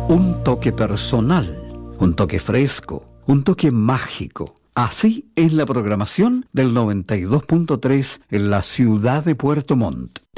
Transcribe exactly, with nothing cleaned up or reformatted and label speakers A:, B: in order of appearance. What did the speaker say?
A: Un toque personal, un toque fresco, un toque mágico. Así es la programación del noventa y dos punto tres en la ciudad de Puerto Montt.